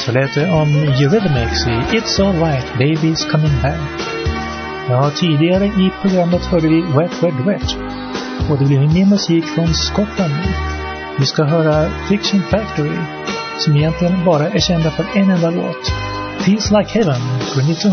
så lät det om Eurythmics i It's Alright, Baby's Coming Back. Ja, tidigare i programmet hörde vi Wet Wet Wet. Och det blir mer musik från Skottland. Vi ska höra Fiction Factory, som egentligen bara är kända för en enda låt. Feels Like Heaven, från 1900.